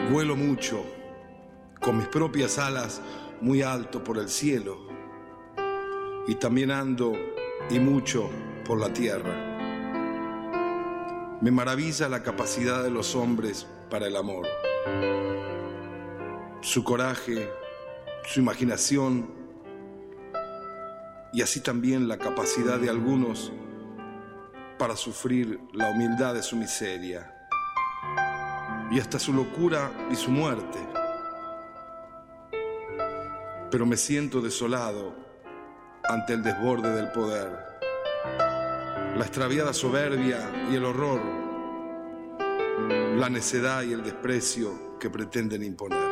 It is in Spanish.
Vuelo mucho, con mis propias alas muy alto por el cielo, y también ando y mucho por la tierra. Me maravilla la capacidad de los hombres para el amor, su coraje, su imaginación, y así también la capacidad de algunos para sufrir la humildad de su miseria y hasta su locura y su muerte. Pero me siento desolado ante el desborde del poder, la extraviada soberbia y el horror, la necedad y el desprecio que pretenden imponer.